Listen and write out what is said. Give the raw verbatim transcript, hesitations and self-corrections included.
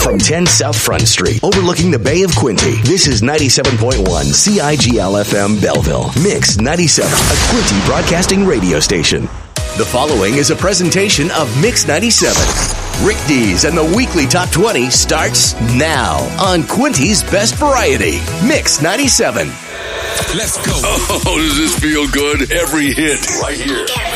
From ten South Front Street, overlooking the Bay of Quinte, this is ninety-seven point one C I G L F M Belleville. Mix ninety-seven, a Quinte broadcasting radio station. The following is a presentation of Mix ninety-seven. Rick Dees and the weekly Top twenty starts now on Quinte's Best Variety. Mix ninety-seven. Let's go. Oh, does this feel good? Every hit right here.